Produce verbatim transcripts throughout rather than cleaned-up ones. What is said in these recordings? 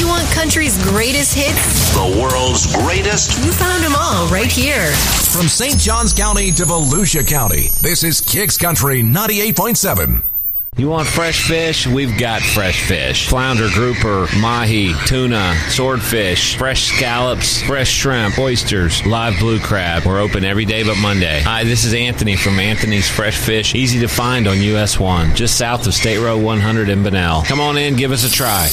You want country's greatest hits? The world's greatest? You found them all right here. From Saint Johns County to Volusia County, this is Kicks Country ninety-eight point seven. You want fresh fish? We've got fresh fish. Flounder, grouper, mahi, tuna, swordfish, fresh scallops, fresh shrimp, oysters, live blue crab. We're open every day but Monday. Hi, this is Anthony from Anthony's Fresh Fish. Easy to find on U S one, just south of State Road one hundred in Bunnell. Come on in, give us a try.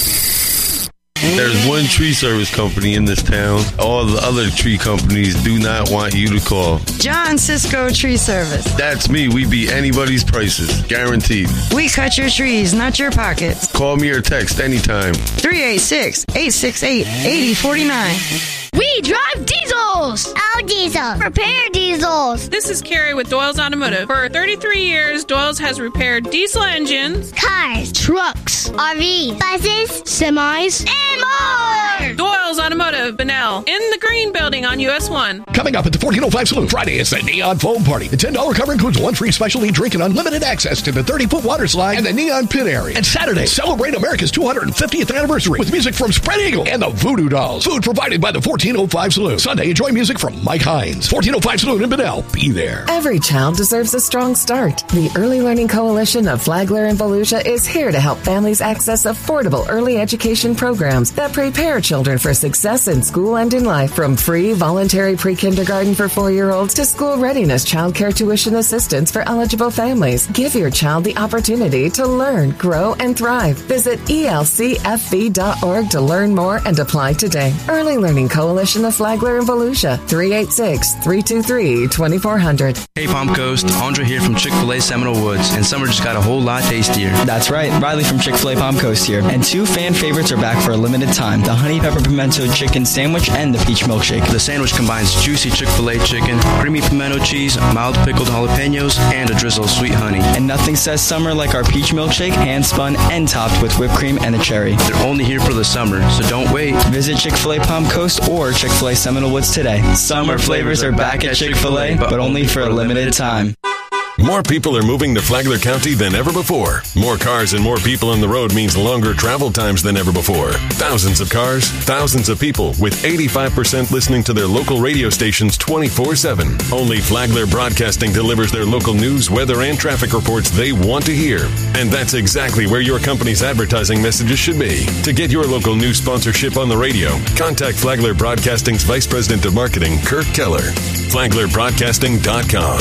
There's one tree service company in this town. All the other tree companies do not want you to call. John Cisco Tree Service. That's me. We beat anybody's prices. Guaranteed. We cut your trees, not your pockets. Call me or text anytime. three eight six, eight six eight, eight zero four nine. We drive diesels! All diesel. Repair diesels. This is Carrie with Doyle's Automotive. For thirty-three years, Doyle's has repaired diesel engines, cars, trucks, R Vs, buses, semis, and more! Doyle's Automotive, Bunnell, in the Green Building on U S one. Coming up at the fourteen oh five Saloon Friday is the Neon Foam Party. The ten dollars cover includes one free specialty drink and unlimited access to the thirty-foot water slide and the Neon Pit area. And Saturday, celebrate America's two hundred fiftieth anniversary with music from Spread Eagle and the Voodoo Dolls. Food provided by the fourteen oh five Saloon. Sunday, enjoy music from Mike Hines. fourteen oh five Saloon in Bunnell. Be there. Every child deserves a strong start. The Early Learning Coalition of Flagler and Volusia is here to help families access affordable early education programs that prepare children for success in school and in life, from free voluntary pre-kindergarten for four-year-olds to school readiness child care tuition assistance for eligible families. Give your child the opportunity to learn, grow, and thrive. Visit E L C F V dot org to learn more and apply today. Early Learning Coalition of Flagler and Volusia, three eight six, three two three, two four zero zero. Hey Palm Coast, Andre here from Chick-fil-A Seminole Woods, and summer just got a whole lot tastier. That's right, Riley from Chick-fil-A Palm Coast here, and two fan favorites are back for a limited time, the Honey Pepper Pimento Chicken Sandwich and the Peach Milkshake. The sandwich combines juicy Chick-fil-A chicken, creamy pimento cheese, mild pickled jalapenos, and a drizzle of sweet honey. And nothing says summer like our Peach Milkshake, hand-spun and topped with whipped cream and a cherry. They're only here for the summer, so don't wait. Visit Chick-fil-A Palm Coast or Chick-fil-A Seminole Woods today. Summer flavors are back at Chick-fil-A, but only for a limited time. More people are moving to Flagler County than ever before. More cars and more people on the road means longer travel times than ever before. Thousands of cars, thousands of people, with eighty-five percent listening to their local radio stations twenty-four seven. Only Flagler Broadcasting delivers their local news, weather, and traffic reports they want to hear. And that's exactly where your company's advertising messages should be. To get your local news sponsorship on the radio, contact Flagler Broadcasting's Vice President of Marketing, Kirk Keller. Flagler Broadcasting dot com.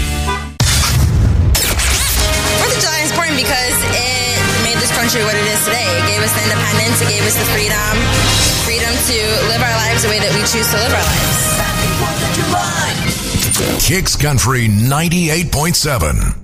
Because it made this country what it is today. It gave us the independence. It gave us the freedom. Freedom to live our lives the way that we choose to live our lives. Kicks Country ninety-eight point seven.